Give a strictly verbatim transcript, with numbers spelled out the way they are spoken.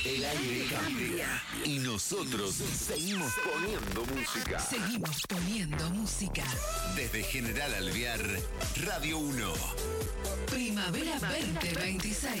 El aire cambia y nosotros seguimos poniendo música. Seguimos poniendo música. Desde General Alvear, Radio uno. Primavera veinte veintiséis.